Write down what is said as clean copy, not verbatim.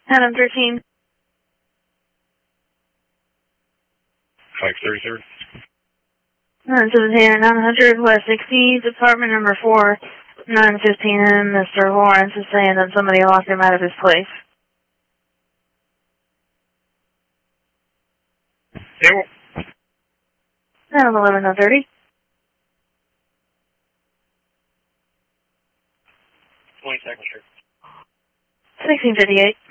Adam 13. 533. 917 900 West 60, Department number 4, 915. Mr. Lawrence is saying that somebody locked him out of his place. Yeah, Adam 1130. 22nd, sure. 1658.